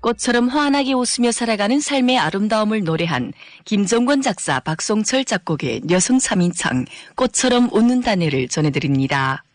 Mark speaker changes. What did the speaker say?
Speaker 1: 꽃처럼 환하게 웃으며 살아가는 삶의 아름다움을 노래한 김정권 작사, 박송철 작곡의 여성 3인창 꽃처럼 웃는다네를 전해드립니다.